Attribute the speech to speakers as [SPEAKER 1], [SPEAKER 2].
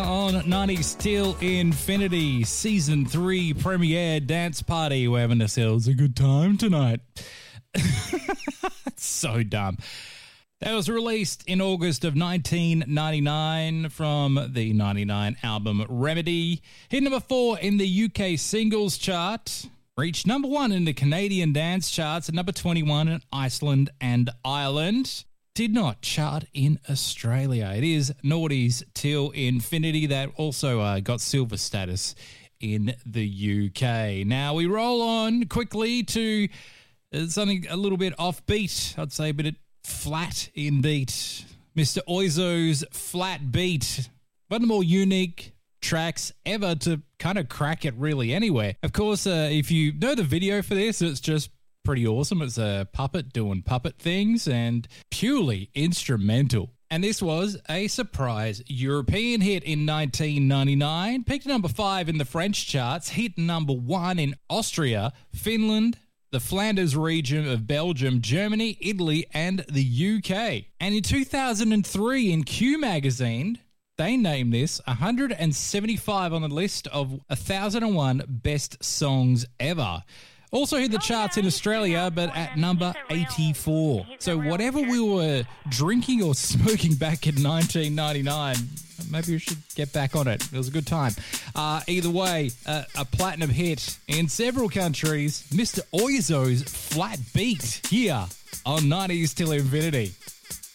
[SPEAKER 1] On 90s Till Infinity Season 3 premiere dance party. We're having ourselves a good time tonight. It's so dumb. That was released in August of 1999 from the 99 album Remedy. Hit number 4 in the UK singles chart. Reached number 1 in the Canadian dance charts and number 21 in Iceland and Ireland. Did not chart in Australia. It is Naughty's Till Infinity that also got silver status in the UK. Now we roll on quickly to something a little bit offbeat. I'd say a bit flat in beat. Mr. Oizo's Flat Beat. One of the more unique tracks ever to kind of crack it really anywhere. Of course, if you know the video for this, it's just pretty awesome. It's a puppet doing puppet things and purely instrumental. And this was a surprise European hit in 1999. Peaked number 5 in the French charts. Hit number 1 in Austria, Finland, the Flanders region of Belgium, Germany, Italy, and the UK. And in 2003 in Q Magazine, they named this 175 on the list of 1001 best songs ever. Also hit the charts in Australia, but at number 84. So whatever we were drinking or smoking back in 1999, maybe we should get back on it. It was a good time. Either way, a platinum hit in several countries. Mr. Oizo's Flat Beat here on 90s Till Infinity.